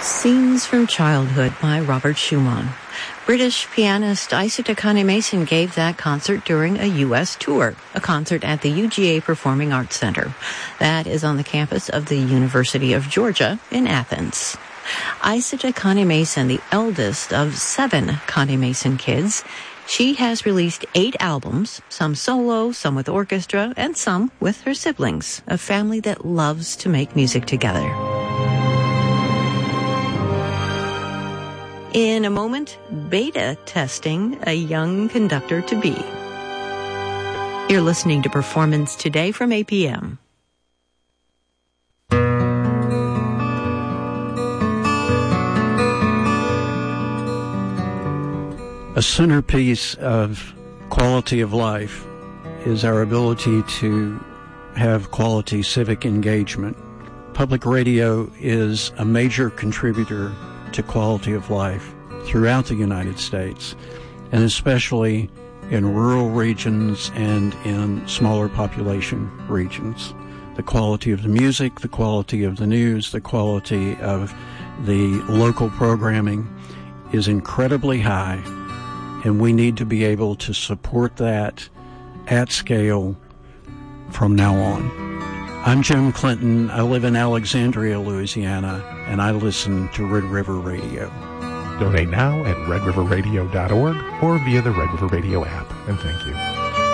Scenes from Childhood by Robert Schumann. British pianist Isaac Akane Mason gave that concert during a U.S. tour, a concert at the UGA Performing Arts Center. That is on the campus of the University of Georgia in Athens. Isaac Akane Mason, the eldest of 7 Akane Mason kids, she has released 8 albums, some solo, some with orchestra, and some with her siblings, a family that loves to make music together. In a moment, beta testing a young conductor-to-be. You're listening to Performance Today from APM. A centerpiece of quality of life is our ability to have quality civic engagement. Public radio is a major contributor to quality of life throughout the United States, and especially in rural regions and in smaller population regions. The quality of the music, the quality of the news, the quality of the local programming is incredibly high, and we need to be able to support that at scale from now on. I'm Jim Clinton. I live in Alexandria, Louisiana, and I listen to Red River Radio. Donate now at redriverradio.org or via the Red River Radio app. And thank you.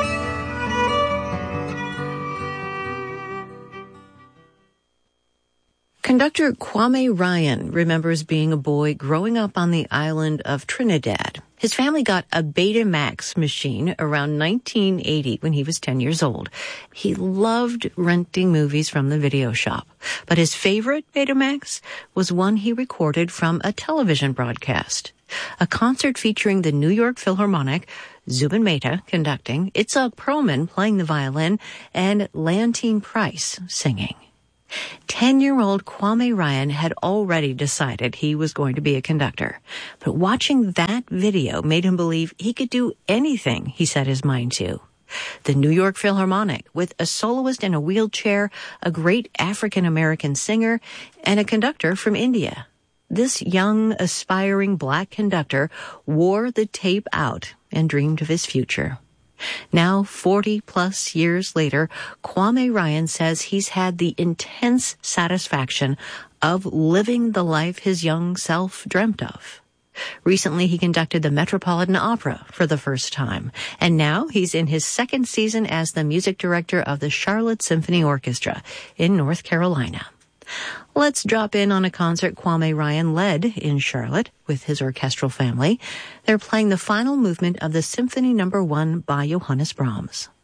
Conductor Kwame Ryan remembers being a boy growing up on the island of Trinidad. His family got a Betamax machine around 1980 when he was 10 years old. He loved renting movies from the video shop, but his favorite Betamax was one he recorded from a television broadcast. A concert featuring the New York Philharmonic, Zubin Mehta conducting, Itzhak Perlman playing the violin, and Leontyne Price singing. 10-year-old Kwame Ryan had already decided he was going to be a conductor. But watching that video made him believe he could do anything he set his mind to. The New York Philharmonic, with a soloist in a wheelchair, a great African-American singer, and a conductor from India. This young, aspiring black conductor wore the tape out and dreamed of his future. Now, 40-plus years later, Kwame Ryan says he's had the intense satisfaction of living the life his young self dreamt of. Recently, he conducted the Metropolitan Opera for the first time, and now he's in his 2nd season as the music director of the Charlotte Symphony Orchestra in North Carolina. Let's drop in on a concert Kwame Ryan led in Charlotte with his orchestral family. They're playing the final movement of the Symphony No. 1 by Johannes Brahms.